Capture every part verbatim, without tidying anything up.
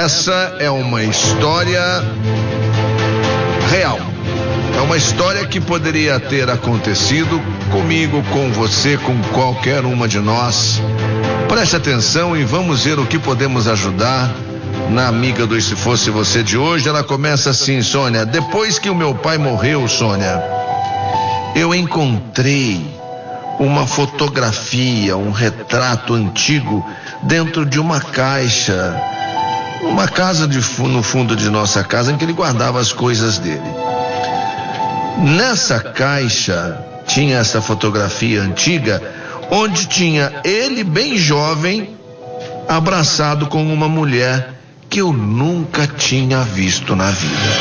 Essa é uma história real. É uma história que poderia ter acontecido comigo, com você, com qualquer uma de nós. Preste atenção e vamos ver o que podemos ajudar na amiga do E Se Fosse Você de hoje. Ela começa assim: Sônia, depois que o meu pai morreu, Sônia, eu encontrei uma fotografia, um retrato antigo dentro de uma caixa, uma casa de, no fundo de nossa casa, em que ele guardava as coisas dele. Nessa caixa tinha essa fotografia antiga, onde tinha ele bem jovem, abraçado com uma mulher que eu nunca tinha visto na vida.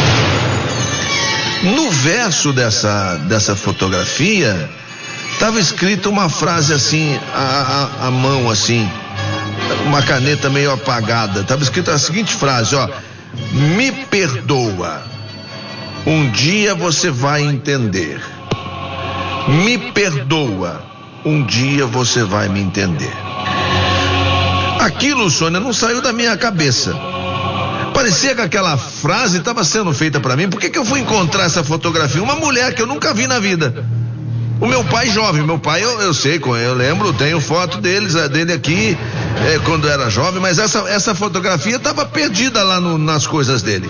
No verso dessa, dessa fotografia estava escrita uma frase assim, a, a, a mão assim, uma caneta meio apagada. Estava escrita a seguinte frase, ó: me perdoa, um dia você vai entender. Me perdoa, um dia você vai me entender. Aquilo, Sônia, não saiu da minha cabeça. Parecia que aquela frase estava sendo feita para mim. Por que que eu fui encontrar essa fotografia? Uma mulher que eu nunca vi na vida. O meu pai jovem, meu pai eu, eu sei, eu lembro, tenho foto deles, dele aqui, é, quando era jovem, mas essa, essa fotografia estava perdida lá no, nas coisas dele.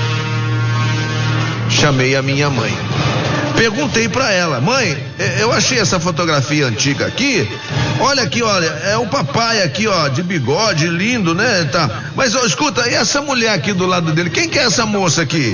Chamei a minha mãe. Perguntei pra ela: mãe, eu achei essa fotografia antiga aqui. Olha aqui, olha, é o papai aqui, ó, de bigode, lindo, né? Tá. Mas, ó, escuta, e essa mulher aqui do lado dele? Quem que é essa moça aqui?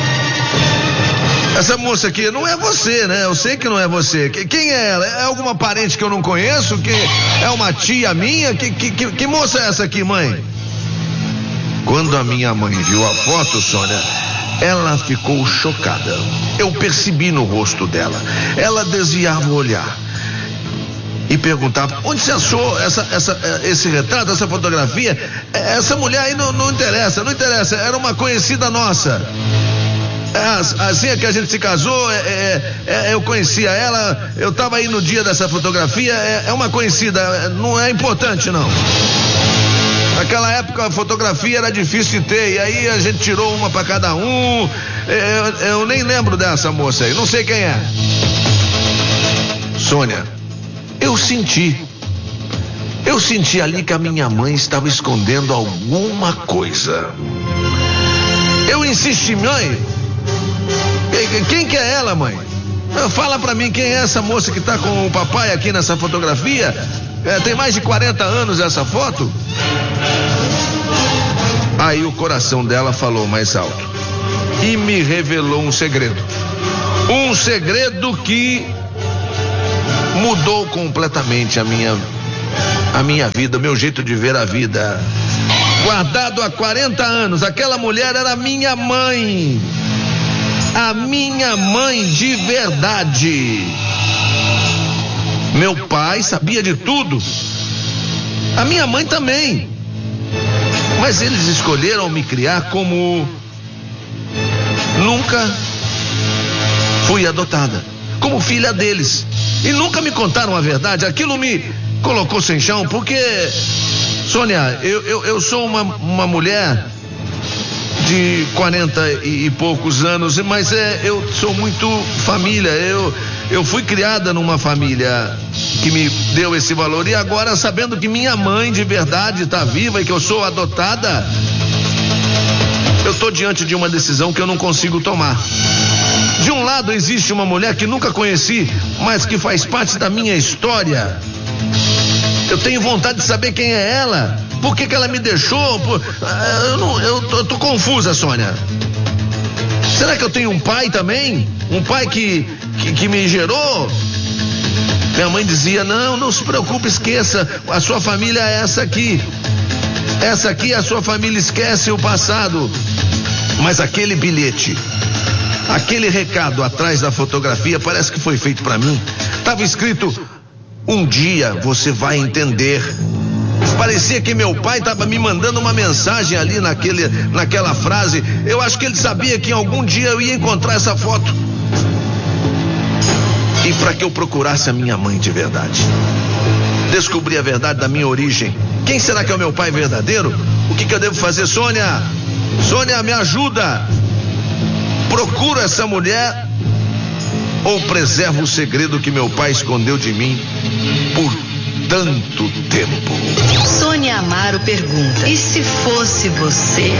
Essa moça aqui não é você, né? Eu sei que não é você. Quem é ela? É alguma parente que eu não conheço? Que é uma tia minha? Que, que, que, que moça é essa aqui, mãe? Quando a minha mãe viu a foto, Sônia, ela ficou chocada. Eu percebi no rosto dela. Ela desviava o olhar e perguntava: onde você achou essa, essa, esse retrato, essa fotografia? Essa mulher aí não, não interessa, não interessa. Era uma conhecida nossa. Assim é que a gente se casou. É, é, eu conhecia ela. Eu estava aí no dia dessa fotografia. É, é uma conhecida. Não é importante, não. Naquela época a fotografia era difícil de ter, e aí a gente tirou uma para cada um. Eu, eu nem lembro dessa moça aí, não sei quem é. Sônia, eu senti. Eu senti ali que a minha mãe estava escondendo alguma coisa. Eu insisti: mãe, quem que é ela, mãe? Fala pra mim quem é essa moça que tá com o papai aqui nessa fotografia. É, tem mais de quarenta anos essa foto. Aí o coração dela falou mais alto e me revelou um segredo. Um segredo que mudou completamente a minha, a minha vida, o meu jeito de ver a vida. Guardado há quarenta anos, aquela mulher era minha mãe. A minha mãe de verdade. Meu pai sabia de tudo. A minha mãe também. Mas eles escolheram me criar como nunca fui adotada, como filha deles. E nunca me contaram a verdade. Aquilo me colocou sem chão, porque, Sônia, eu, eu, eu sou uma, uma mulher de quarenta e, e poucos anos, mas é, eu sou muito família. Eu, eu fui criada numa família que me deu esse valor, e agora, sabendo que minha mãe de verdade está viva e que eu sou adotada, eu estou diante de uma decisão que eu não consigo tomar. De um lado existe uma mulher que nunca conheci, mas que faz parte da minha história. Eu tenho vontade de saber quem é ela. Por que que ela me deixou? Por... Eu, não, eu, tô, eu tô confusa, Sônia. Será que eu tenho um pai também? Um pai que, que, que me gerou? Minha mãe dizia: não, não se preocupe, esqueça. A sua família é essa aqui. Essa aqui, a sua família, esquece o passado. Mas aquele bilhete, aquele recado atrás da fotografia, parece que foi feito para mim. Estava escrito: um dia você vai entender. Parecia que meu pai estava me mandando uma mensagem ali naquele, naquela frase. Eu acho que ele sabia que algum dia eu ia encontrar essa foto. E para que eu procurasse a minha mãe de verdade. descobrir a verdade da minha origem. Quem será que é o meu pai verdadeiro? O que, que eu devo fazer, Sônia? Sônia, me ajuda. Procuro essa mulher ou preservo o segredo que meu pai escondeu de mim por tanto tempo? Sônia Amaro pergunta: e se fosse você?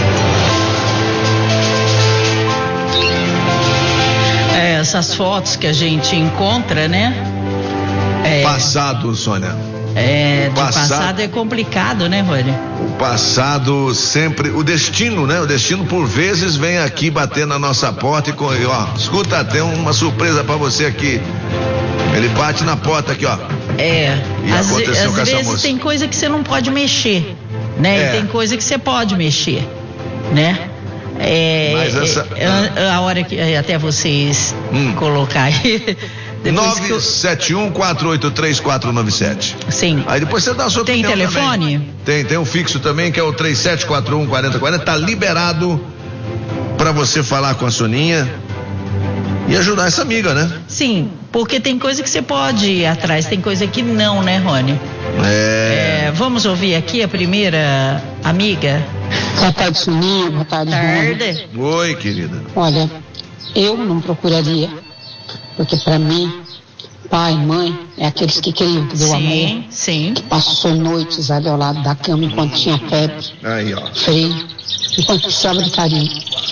É, essas fotos que a gente encontra, né? É, passado, Sônia. É, o de passado, passado é complicado, né, Rony? O passado sempre, o destino, né? O destino por vezes vem aqui bater na nossa porta e, ó, escuta, tem uma surpresa pra você aqui. Ele bate na porta aqui, ó. É, e às, aconteceu às com essa vezes moça. tem coisa que você não pode mexer, né? É. E tem coisa que você pode mexer, né? É, Mas essa... é, a hora que até vocês hum. colocar aí. nove sete um, quatro oito três, quatro nove sete. Sim. Aí depois você dá a sua Tem opinião telefone? Também. Tem, tem um fixo também que é o três sete quatro um, quatro zero quatro zero. Tá liberado pra você falar com a Soninha e ajudar essa amiga, né? Sim, porque tem coisa que você pode ir atrás, tem coisa que não, né, Rony? É. É, vamos ouvir aqui a primeira amiga. Boa tarde, Soninha. Boa tarde, tarde. Rony. Oi, querida. Olha, eu não procuraria, porque para mim, pai, mãe, é aqueles que criam, que deu sim, amor. Sim. Que passou noites ali ao lado da cama enquanto tinha febre, Aí, ó. frio, enquanto precisava de carinho.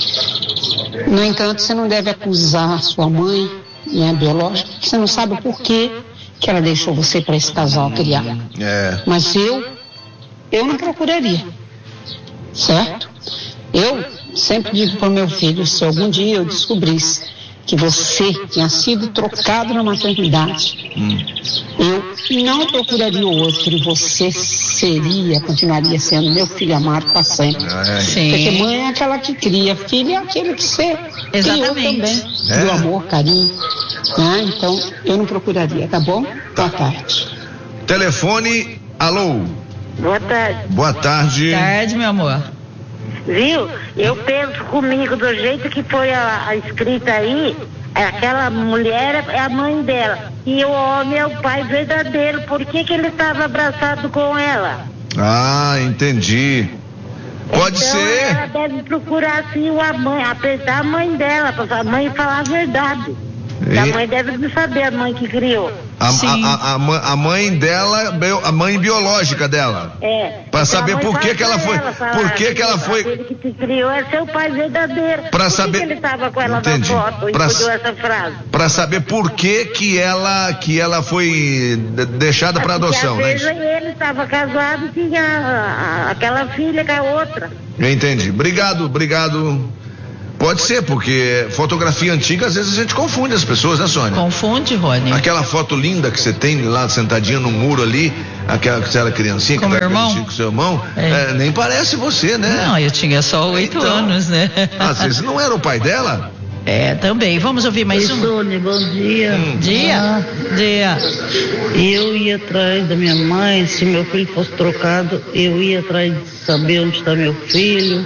No entanto, você não deve acusar a sua mãe, né, biológica, porque você não sabe o porquê que ela deixou você para esse casal criar. É. Mas eu, eu não procuraria, certo? Eu sempre digo para o meu filho, se algum dia eu descobrisse que você tinha sido trocado na maternidade, hum. eu não procuraria outro e você seria, continuaria sendo meu filho amado para sempre. É. Sim. Porque mãe é aquela que cria, filho é aquele que você criou também, é. do amor, carinho. Né? Então, eu não procuraria, tá bom? Boa tarde. Telefone, alô. Boa tarde. Boa tarde. Boa tarde, meu amor. Viu? Eu penso comigo do jeito que foi a, a escrita aí, aquela mulher é a mãe dela e o homem é o pai verdadeiro. Por que que ele estava abraçado com ela? Ah, entendi. Pode então, ser. Ela deve procurar assim a mãe, apertar a mãe dela, para a mãe falar a verdade. E... A mãe deve saber, a mãe que criou. A, a, a, a mãe dela, a mãe biológica dela. É. Para saber por que que ela foi, por que que ela foi. Aquele que te criou é seu pai verdadeiro. Para saber. Que ele estava com ela Entendi. na foto e pra, mudou essa frase. Para saber por que que ela que ela foi deixada para adoção, né? Ele estava casado e tinha a, a, aquela filha com a outra. Eu entendi. Obrigado, obrigado. Pode ser, porque fotografia antiga, às vezes a gente confunde as pessoas, né, Sônia? Confunde, Rony. Aquela foto linda que você tem lá, sentadinha no muro ali, aquela que você era criancinha, com que meu tá irmão? com seu irmão, é. É, nem parece você, né? Não, eu tinha só oito então, anos, né? Ah, você não era o pai dela? É, também. Vamos ouvir mais um. Sônia, bom dia. Hum. Dia. Ah. Dia. Eu ia atrás da minha mãe, se meu filho fosse trocado, eu ia atrás de saber onde está meu filho.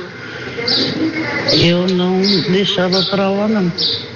Eu não deixava pra lá, não.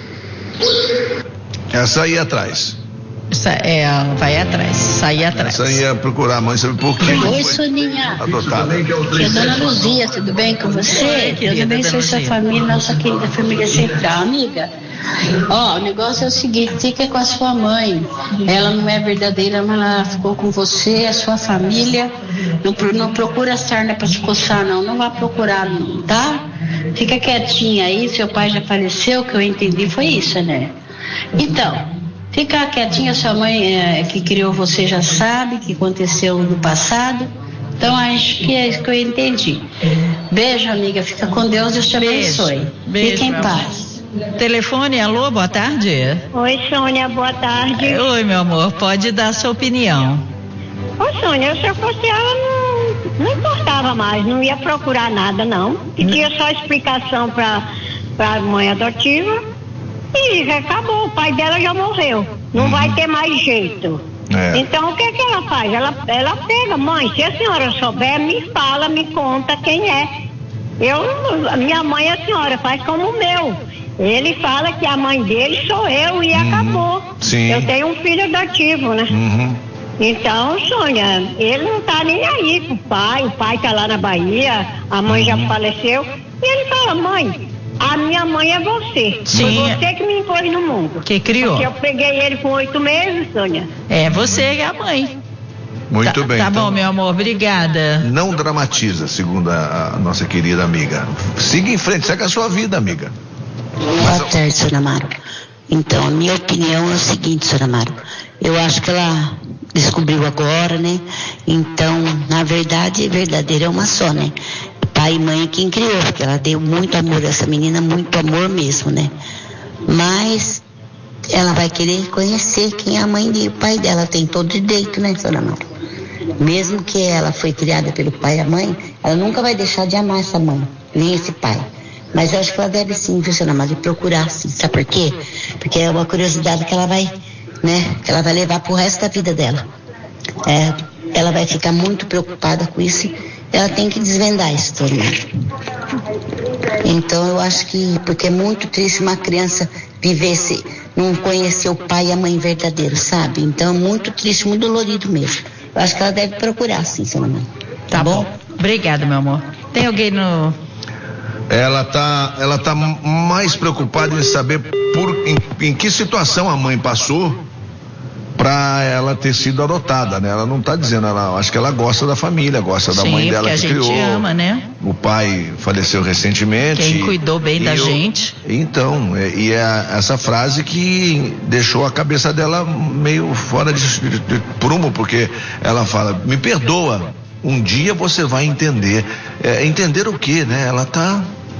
Essa ia atrás. Essa é, vai atrás, sair atrás. Essa ia procurar a mãe, sabe por quê? Oi, Soninha. Adotada. Aqui é Dona Luzia, tudo bem com você? Deus abençoe sua família, nossa querida família central. Amiga, ó, o negócio é o seguinte, fica com a sua mãe. Ela não é verdadeira, mas ela ficou com você, a sua família. Não, não procura sarna pra se coçar, não. Não vá procurar, não, tá? Fica quietinha aí, seu pai já faleceu, o que eu entendi foi isso, né? Então, fica quietinha, sua mãe é, que criou você já sabe que aconteceu no passado. Então acho que é isso que eu entendi. Beijo, amiga, fica com Deus, Deus te abençoe. Beijo, fica em paz. Telefone, alô, boa tarde. Oi, Sônia, boa tarde. Oi, meu amor, pode dar sua opinião. Ô, Sônia, se eu fosse ela, não, não importava mais, não ia procurar nada, não. Pedia só explicação pra, pra mãe adotiva e já acabou, o pai dela já morreu. Não vai ter mais jeito. É. Então, o que que ela faz? Ela, ela pega, mãe, se a senhora souber, me fala, me conta quem é. Eu, a minha mãe, a senhora, faz como o meu. Ele fala que a mãe dele sou eu e uhum. acabou. Sim. Eu tenho um filho adotivo, né? Uhum. Então, Sônia, ele não tá nem aí com o pai, o pai tá lá na Bahia, a mãe já faleceu, e ele fala, mãe, a minha mãe é você. Sim. Foi você que me impôs no mundo. Que criou. Porque eu peguei ele com oito meses, Sônia. É você e a mãe. Muito tá, bem. Tá então, bom, meu amor, obrigada. Não dramatiza, segundo a, a nossa querida amiga. Siga em frente, segue a sua vida, amiga. Boa tarde, senhora Amaro. Então, a minha opinião é o seguinte, senhora Amaro. Eu acho que ela descobriu agora, né? Então, na verdade, verdadeira é uma só, né? Pai e mãe é quem criou, porque ela deu muito amor a essa menina, muito amor mesmo, né? Mas ela vai querer conhecer quem é a mãe e o pai dela. Tem todo direito, né, senhora Amaro? Mesmo que ela foi criada pelo pai e a mãe, ela nunca vai deixar de amar essa mãe, nem esse pai. Mas eu acho que ela deve sim, viu, senhora Amaro, procurar sim. Sabe por quê? Porque é uma curiosidade que ela vai, né, que ela vai levar pro resto da vida dela. É, ela vai ficar muito preocupada com isso. Ela tem que desvendar isso, senhora Amaro. Então eu acho que, porque é muito triste uma criança viver se não conhecer o pai e a mãe verdadeiro, sabe? Então é muito triste, muito dolorido mesmo. Eu acho que ela deve procurar sim, senhora Amaro. Tá, tá bom? bom? Obrigada, meu amor. Tem alguém no... Ela tá, ela tá mais preocupada em saber por, em, em que situação a mãe passou para ela ter sido adotada, né? Ela não tá dizendo, ela, acho que ela gosta da família, gosta da Sim, mãe dela que a gente criou. ama, né? O pai faleceu recentemente. Quem cuidou bem da eu, gente. Então, é, e é essa frase que deixou a cabeça dela meio fora de, de, de prumo, porque ela fala, me perdoa, um dia você vai entender. É, entender o quê, né? Ela tá...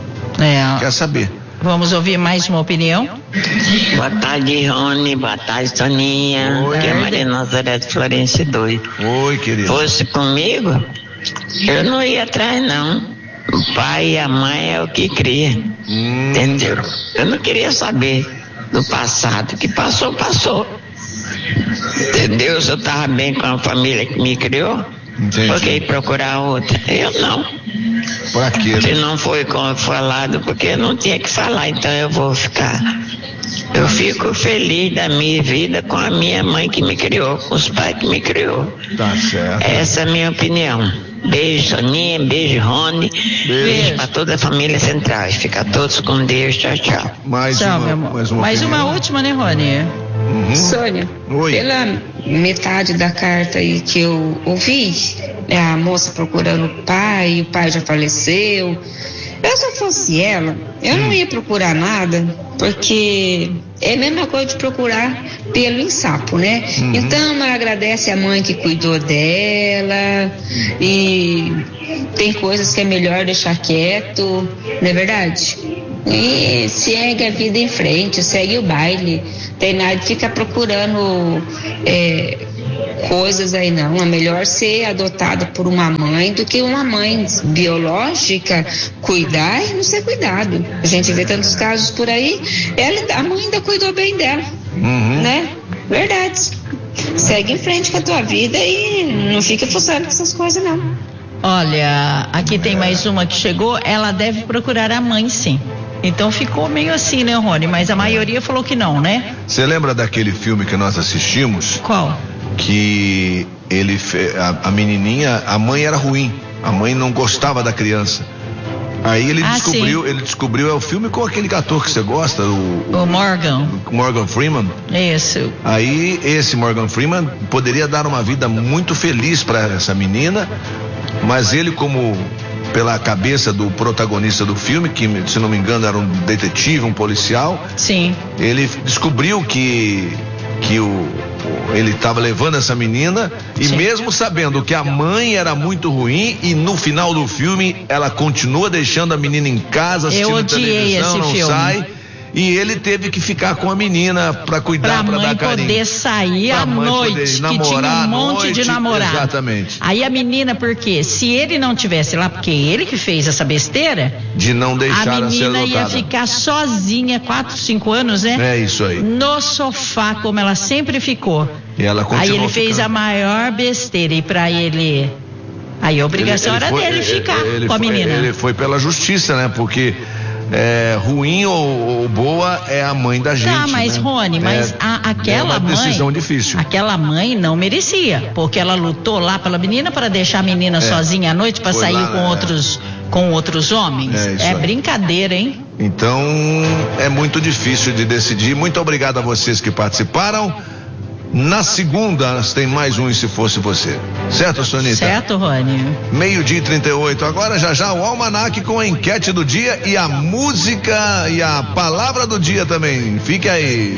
É. Quer saber. Vamos ouvir mais uma opinião? Boa tarde, Rony. Boa tarde, Soninha. Oi. Aqui é Maria Nazaré de Florencio dois. Oi, querido. Fosse comigo, eu não ia atrás, não. O pai e a mãe é o que cria. Hum. Entendeu? Eu não queria saber do passado. O que passou, passou. Entendeu? Se eu estava bem com a família que me criou, entendi. Por que procurar outra? Eu não. Pra quê? Se não foi como falado, porque eu não tinha que falar, então eu vou ficar. Eu fico feliz da minha vida com a minha mãe que me criou, com os pais que me criou. Tá certo. Essa é a minha opinião. Beijo, Soninha, beijo, Rony. Beijo, beijo para toda a família Central. Fica todos com Deus. Tchau, tchau. Mais tchau, uma, meu amor. Mais uma, mais uma última, né, Rony? Uhum. Sônia, Oi. Pela metade da carta aí que eu ouvi, né, a moça procurando o pai, o pai já faleceu. Eu, se eu fosse ela, eu não ia procurar nada, porque é a mesma coisa de procurar pelo em sapo, né? Uhum. Então ela agradece a mãe que cuidou dela e tem coisas que é melhor deixar quieto, não é verdade? E segue a vida em frente, segue o baile. Tem nada de ficar procurando é, coisas aí não. É melhor ser adotada por uma mãe do que uma mãe biológica cuidar e não ser cuidado. A gente vê tantos casos por aí, ela, a mãe ainda cuidou bem dela, uhum. né? Verdade. Segue em frente com a tua vida e não fica fuçando com essas coisas não. Olha, aqui tem mais uma que chegou, ela deve procurar a mãe sim. Então ficou meio assim, né, Rony? Mas a maioria falou que não, né? Você lembra daquele filme que nós assistimos? Qual? Que ele, a, a menininha, a mãe era ruim, a mãe não gostava da criança. Aí ele ah, descobriu, sim. ele descobriu, é o filme com aquele ator que você gosta, o, o Morgan. O Morgan Freeman. Isso. Aí esse Morgan Freeman poderia dar uma vida muito feliz para essa menina, mas ele, como pela cabeça do protagonista do filme, que se não me engano era um detetive, um policial. Sim. Ele descobriu que que o, ele estava levando essa menina e Sim. mesmo sabendo que a mãe era muito ruim, e no final do filme ela continua deixando a menina em casa assistindo Eu odiei televisão, esse não filme. sai. E ele teve que ficar com a menina para cuidar, para dar carinho. Pra mãe poder sair à noite, que tinha um monte noite, de namorado. Exatamente. Aí a menina, porque se ele não tivesse lá, porque ele que fez essa besteira, de não deixar a ela ser menina ia adotada. ficar sozinha, quatro, cinco anos, né? É isso aí. No sofá, como ela sempre ficou. E ela continuou Aí ele fez ficando. a maior besteira, e pra ele... Aí a obrigação ele, ele era foi, dele ficar ele, ele com a foi, menina. Ele foi pela justiça, né? Porque é, ruim ou, ou boa é a mãe da gente. Tá, mas né? Rony, mas é, a, aquela é uma mãe. decisão difícil. Aquela mãe não merecia, porque ela lutou lá pela menina para deixar a menina é, sozinha à noite para sair lá, com é. outros com outros homens. É, é brincadeira, hein? Então é muito difícil de decidir. Muito obrigado a vocês que participaram. Na segunda, tem mais um E Se Fosse Você. Certo, Sonita? Certo, Rony. Meio-dia e trinta e oito. Agora, já já, o Almanac com a enquete do dia e a música e a palavra do dia também. Fique aí.